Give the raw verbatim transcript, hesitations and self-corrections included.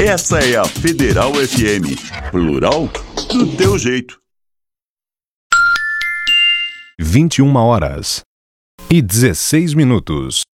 Essa é a Federal F M, plural do teu jeito. vinte e uma horas e dezesseis minutos.